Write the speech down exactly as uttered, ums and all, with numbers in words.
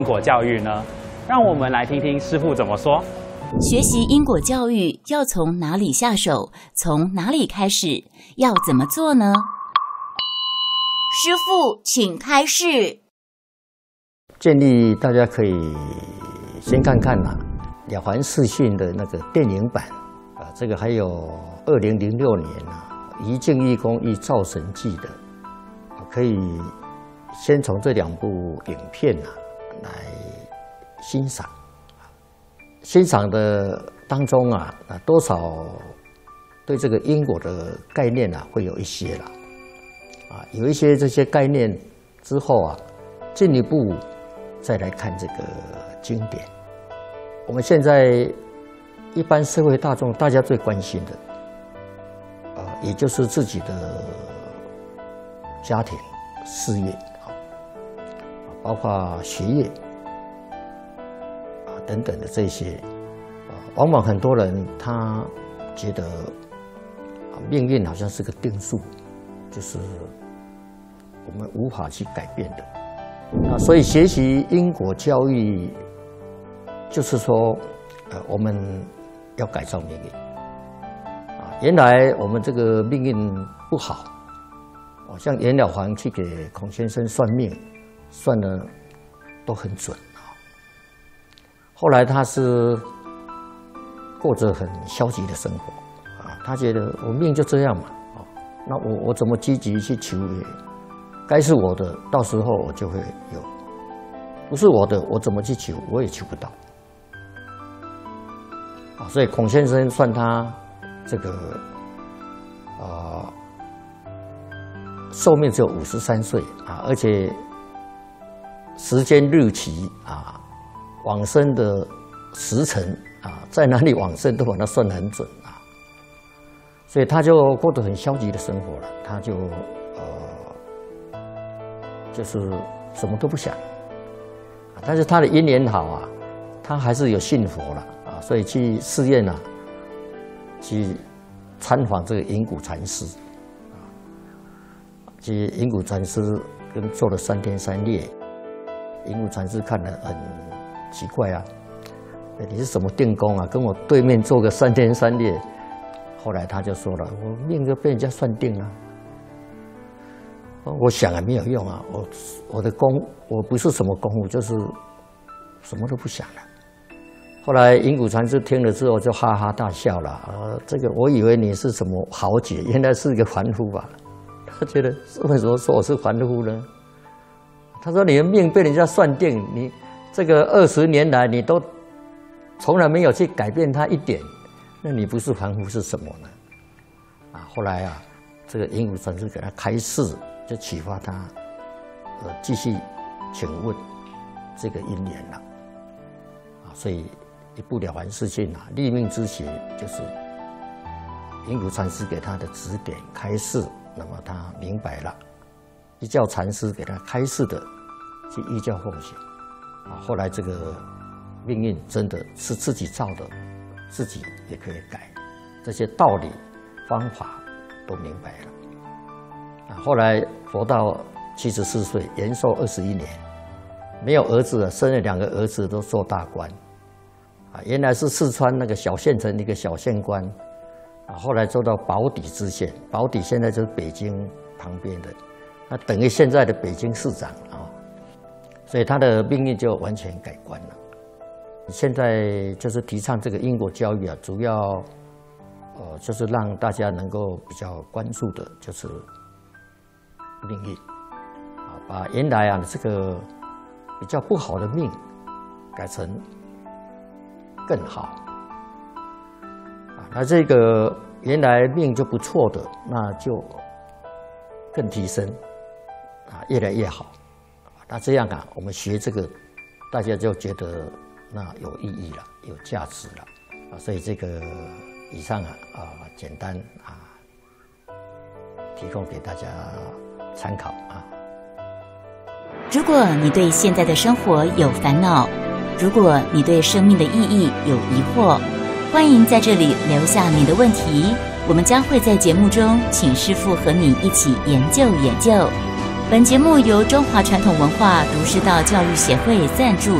因果教育呢？让我们来听听师父怎么说。 学习因果教育要从哪里下手？从哪里开始？要怎么做呢？师父，请开示。 建议大家可以先看看呐、啊，《了凡四训》的那个电影版啊，这个还有二零零六年啊，《一境一公一造神记》的，可以先从这两部影片啊来欣赏。欣赏的当中啊，啊多少对这个因果的概念啊会有一些啦，啊有一些这些概念之后啊，进一步再来看这个经典。我们现在一般社会大众大家最关心的，啊也就是自己的家庭、事业啊，包括学业。等等的这些，啊，往往很多人他觉得，啊，命运好像是个定数，就是我们无法去改变的。啊，所以学习因果教育，就是说，呃，我们要改造命运。啊，原来我们这个命运不好，哦，像袁了凡去给孔先生算命，算的都很准。后来他是过着很消极的生活啊，他觉得我命就这样嘛，啊，那我我怎么积极去求也，该是我的，到时候我就会有；不是我的，我怎么去求，我也求不到。啊，所以孔先生算他这个啊、呃、寿命只有五十三岁啊，而且时间日期啊。往生的时辰啊，在哪里往生都把它算得很准啊，所以他就过得很消极的生活了，他就呃，就是什么都不想，但是他的因缘好啊，他还是有信佛了啊，所以去寺院啊，去参访这个隐谷禅师啊，去隐谷禅师跟做了三天三夜，隐谷禅师看了很奇怪啊，你是什么定功啊？跟我对面做个三天三夜。后来他就说了，我命就被人家算定了。我想也没有用啊，我我的功我不是什么功夫，就是什么都不想了。后来隐谷禅师听了之后就哈哈大笑了啊，这个我以为你是什么豪杰，原来是一个凡夫吧？他觉得为什么说我是凡夫呢？他说你的命被人家算定，你。这个二十年来，你都从来没有去改变它一点，那你不是凡夫是什么呢？啊，后来啊，这个隐谷禅师给他开示，就启发他，呃，继续请问这个因缘了。啊，所以一部《了凡四训》啊，立命之学就是隐谷禅师给他的指点开示，那么他明白了，依教禅师给他开示的，去依教奉行。啊，后来这个命运真的是自己造的，自己也可以改，这些道理、方法都明白了。啊，后来活到七十四岁，延寿二十一年，没有儿子了，生了两个儿子都做大官。啊，原来是四川那个小县城一个小县官，啊，后来做到保底知县，保底现在就是北京旁边的，那等于现在的北京市长啊。所以他的命运就完全改观了。现在就是提倡这个因果教育啊，主要呃就是让大家能够比较关注的就是命运啊，把原来啊这个比较不好的命改成更好啊，那这个原来命就不错的，那就更提升啊，越来越好。那这样啊，我们学这个，大家就觉得那有意义了，有价值了啊。所以这个以上啊啊简单啊提供给大家参考啊。 如果你对现在的生活有烦恼，如果你对生命的意义有疑惑，欢迎在这里留下你的问题，我们将会在节目中请师父和你一起研究研究。 本节目由中华传统文化儒释道教育协会赞助